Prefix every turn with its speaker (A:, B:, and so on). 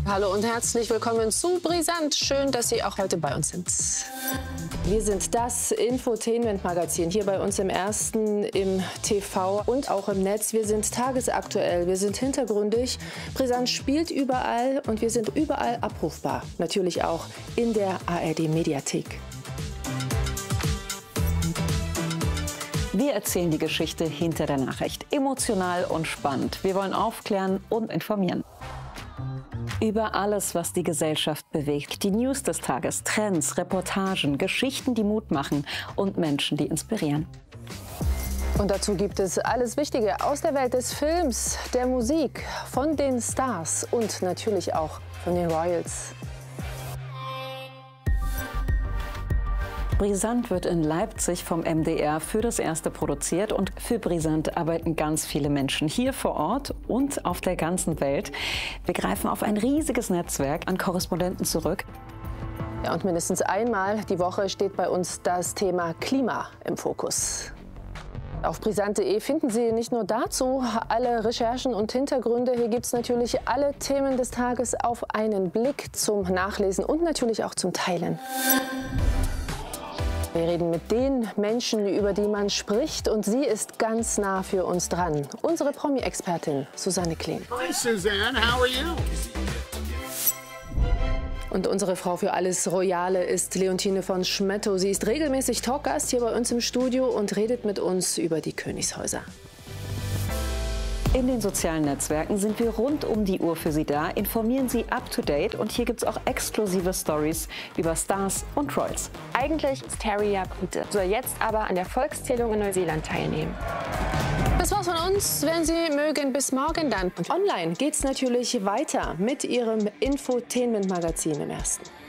A: Hallo und herzlich willkommen zu Brisant. Schön, dass Sie auch heute bei uns sind. Wir sind das Infotainment-Magazin hier bei uns im Ersten, im TV und auch im Netz. Wir sind tagesaktuell, wir sind hintergründig. Brisant spielt überall und wir sind überall abrufbar. Natürlich auch in der ARD-Mediathek.
B: Wir erzählen die Geschichte hinter der Nachricht. Emotional und spannend. Wir wollen aufklären und informieren. Über alles, was die Gesellschaft bewegt. Die News des Tages, Trends, Reportagen, Geschichten, die Mut machen und Menschen, die inspirieren.
A: Und dazu gibt es alles Wichtige aus der Welt des Films, der Musik, von den Stars und natürlich auch von den Royals.
B: Brisant wird in Leipzig vom MDR für das Erste produziert und für Brisant arbeiten ganz viele Menschen hier vor Ort und auf der ganzen Welt. Wir greifen auf ein riesiges Netzwerk an Korrespondenten zurück.
A: Ja, und mindestens einmal die Woche steht bei uns das Thema Klima im Fokus. Auf brisant.de finden Sie nicht nur dazu alle Recherchen und Hintergründe. Hier gibt es natürlich alle Themen des Tages auf einen Blick zum Nachlesen und natürlich auch zum Teilen. Wir reden mit den Menschen, über die man spricht, und sie ist ganz nah für uns dran. Unsere Promi-Expertin Susanne Kling.
C: Hi Suzanne, how are you?
A: Und unsere Frau für alles Royale ist Leontine von Schmettow. Sie ist regelmäßig Talkgast hier bei uns im Studio und redet mit uns über die Königshäuser.
B: In den sozialen Netzwerken sind wir rund um die Uhr für Sie da, informieren Sie up to date und hier gibt es auch exklusive Stories über Stars und Royals.
D: Eigentlich ist Harry ja Brite, soll jetzt aber an der Volkszählung in Neuseeland teilnehmen.
A: Das war's von uns. Wenn Sie mögen, bis morgen dann. Und online geht's natürlich weiter mit Ihrem Infotainment-Magazin im Ersten.